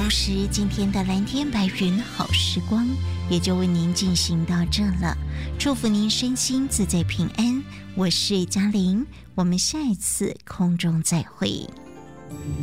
同时今天的蓝天白云好时光也就为您进行到这了，祝福您身心自在平安。我是嘉玲，我们下一次空中再会。